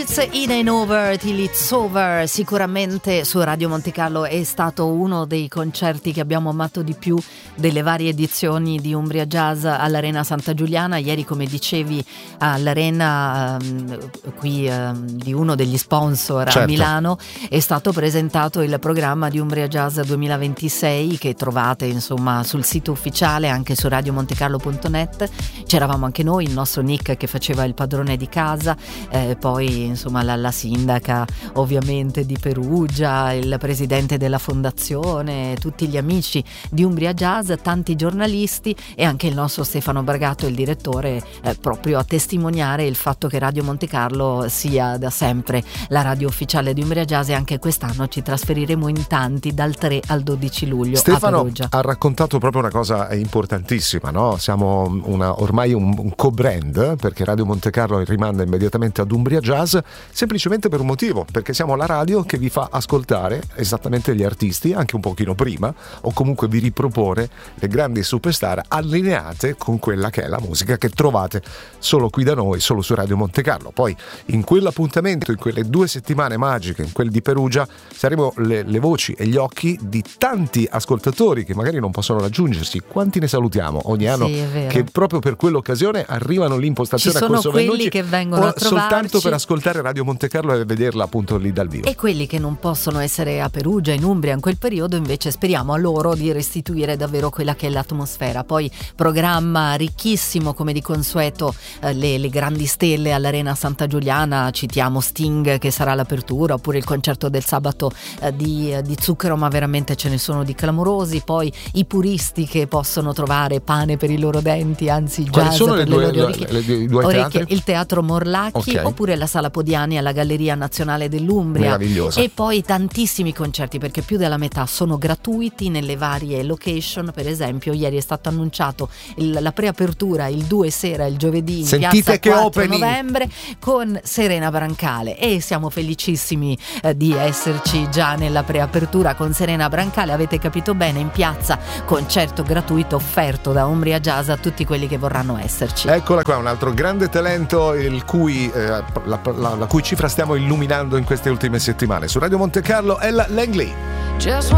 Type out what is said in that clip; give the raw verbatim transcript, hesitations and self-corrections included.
Birds, In and Over Till It's Over. Sicuramente su Radio Monte Carlo è stato uno dei concerti che abbiamo amato di più delle varie edizioni di Umbria Jazz all'Arena Santa Giuliana. Ieri, come dicevi, all'Arena um, qui um, di uno degli sponsor a certo. Milano è stato presentato il programma di Umbria Jazz duemilaventisei, che trovate insomma sul sito ufficiale, anche su radio montecarlo punto net. C'eravamo anche noi, il nostro Nick che faceva il padrone di casa, eh, poi insomma la, la sindaca ovviamente di Perugia, il presidente della fondazione, tutti gli amici di Umbria Jazz, tanti giornalisti e anche il nostro Stefano Bragato, il direttore, eh, proprio a testimoniare il fatto che Radio Monte Carlo sia da sempre la radio ufficiale di Umbria Jazz, e anche quest'anno ci trasferiremo in tanti dal tre al dodici luglio. Stefano a Perugia. Ha raccontato proprio una cosa importantissima, no? Siamo una, ormai un, un co-brand, perché Radio Monte Carlo rimanda immediatamente ad Umbria Jazz, semplicemente per un motivo, perché siamo la radio che vi fa ascoltare esattamente gli artisti anche un pochino prima, o comunque vi ripropone le grandi superstar allineate con quella che è la musica che trovate solo qui da noi, solo su Radio Monte Carlo. Poi in quell'appuntamento, in quelle due settimane magiche, in quel di Perugia, saremo le, le voci e gli occhi di tanti ascoltatori che magari non possono raggiungersi. Quanti ne salutiamo ogni anno, sì, che proprio per quell'occasione arrivano lì in postazione a Corso quelli Vellucci, che vengono a trovarci soltanto per ascoltare Radio Monte Carlo e vederla appunto lì dal vivo. E quelli che non possono essere a Perugia, in Umbria in quel periodo, invece speriamo a loro di restituire davvero quella che è l'atmosfera. Poi programma ricchissimo come di consueto, eh, le, le grandi stelle all'Arena Santa Giuliana, citiamo Sting che sarà l'apertura, oppure il concerto del sabato eh, di, di Zucchero, ma veramente ce ne sono di clamorosi. Poi i puristi che possono trovare pane per i loro denti, anzi jazz sono per le le, due, loro orecchie, le, le, le due orecchie teatri? Il Teatro Morlacchi, okay. oppure la Sala Podiani alla Galleria Nazionale dell'Umbria. Meravigliosa. E poi tantissimi concerti, perché più della metà sono gratuiti nelle varie location. Per esempio ieri è stato annunciato il, la preapertura il due sera, il giovedì, in Sentite piazza che quattro opening. novembre con Serena Brancale, e siamo felicissimi eh, di esserci già nella preapertura con Serena Brancale. Avete capito bene, in piazza, concerto gratuito offerto da Umbria Jazz a tutti quelli che vorranno esserci. Eccola qua, un altro grande talento il cui, eh, la, la, la cui cifra stiamo illuminando in queste ultime settimane. Su Radio Monte Carlo, Ella Langley. Just